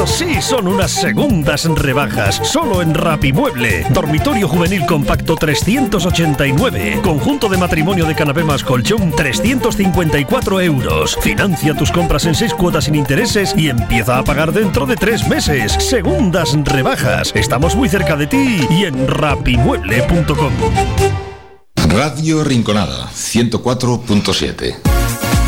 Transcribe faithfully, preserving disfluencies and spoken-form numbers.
Esto sí son unas segundas rebajas, solo en Rapimueble. Dormitorio juvenil compacto trescientos ochenta y nueve. Conjunto de matrimonio de canapé más colchón trescientos cincuenta y cuatro euros. Financia tus compras en seis cuotas sin intereses y empieza a pagar dentro de tres meses. Segundas rebajas. Estamos muy cerca de ti y en rapimueble punto com. Radio Rinconada ciento cuatro punto siete.